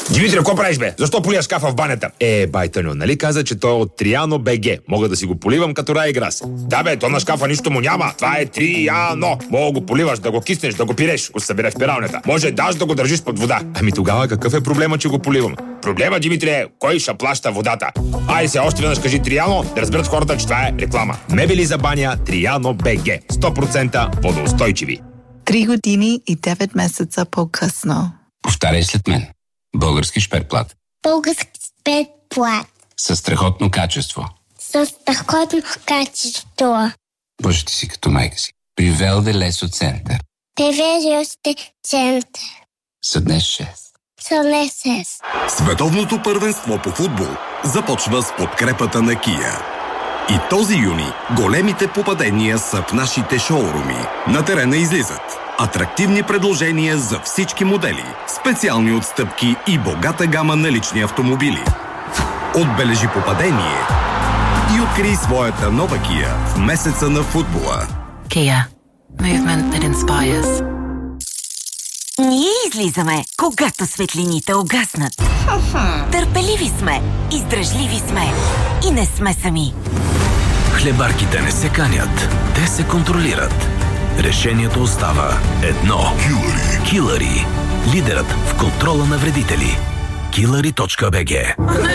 Димитри, какво правиш, бе? Защо полия шкафа в банята? Байтаню, нали каза, че той е от Триано БГ. Мога да си го поливам като Рай Грас. Да, бе, то на шкафа нищо му няма. Това е Триано. Мога го поливаш, да го киснеш, да го пиреш, го събере в пиралнята. Може даже да го държиш под вода. Ами тогава какъв е проблема, че го поливам? Проблема, Димитри, е кой ще плаща водата? Се още веднъж кажи Триано, да разберат хората, че това е реклама. Мебели за баня Триано БГ. 100% водоустойчиви. 3 години и 9 месеца по-късно. Повтаряй след мен. Български шперплат. Български шперплат. Със страхотно качество. Със страхотно качество. Боже, ти си като майка си. При Велде Лесо Център. Лесо Център. Съднес 6. Съднес 6. Световното първенство по футбол започва с подкрепата на Kia. И този юни големите попадения са в нашите шоуруми. На терена излизат атрактивни предложения за всички модели, специални отстъпки и богата гама на лични автомобили. Отбележи попадение и открий своята нова Kia в месеца на футбола. Kia. Movement that inspires. Ние излизаме, когато светлините угаснат. Търпеливи сме, издръжливи сме и не сме сами. Хлебарките не се канят, те се контролират. Решението остава едно. Килъри. Лидерът в контрола на вредители. Killary.bg.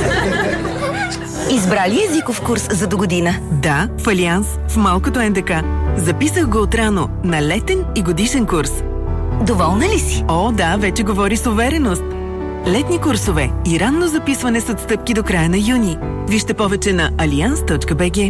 Избрали езиков курс за догодина? Да, в Алианс, в малкото НДК. Записах го отрано на летен и годишен курс. Доволна ли си? О, да, вече говори с увереност. Летни курсове и ранно записване с отстъпки до края на юни. Вижте повече на allianz.bg.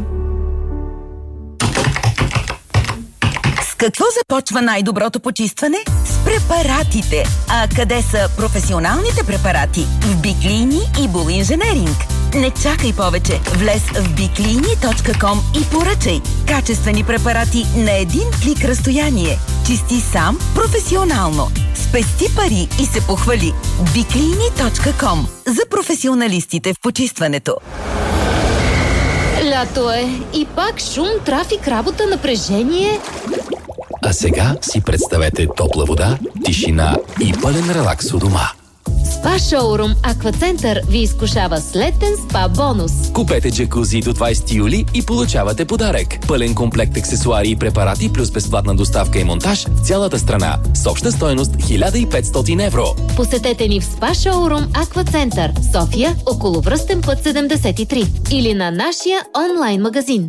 С какво започва най-доброто почистване? С препаратите. А къде са професионалните препарати? В Биклини и Бул Инженеринг. Не чакай повече. Влез в biklini.com и поръчай. Качествени препарати на един клик разстояние. Чисти сам професионално. Спести пари и се похвали. biklini.com. За професионалистите в почистването. Лято е. И пак шум, трафик, работа, напрежение. А сега си представете топла вода, тишина и пълен релакс у дома. Спа шоурум Аквацентър ви изкушава с летен спа бонус. Купете джакузи до 20 юли и получавате подарък. Пълен комплект аксесуари и препарати плюс безплатна доставка и монтаж в цялата страна с обща стойност 1500 евро. Посетете ни в спа шоурум Аквацентър, София, околовръстен път 73 или на нашия онлайн магазин.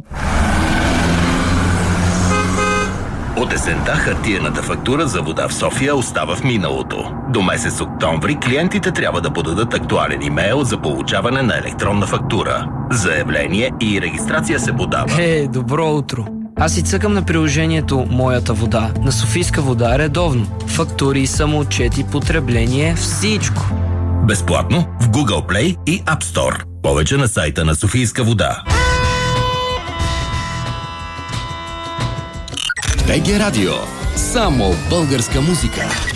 От есента хартиената фактура за вода в София остава в миналото. До месец октомври клиентите трябва да подадат актуален имейл за получаване на електронна фактура. Заявление и регистрация се подава. Добро утро! Аз си цъкам на приложението Моята вода, на Софийска вода редовно. Фактури, самоотчети, потребление, всичко. Безплатно в Google Play и App Store. Повече на сайта на Софийска вода. БГ Радио. Само българска музика.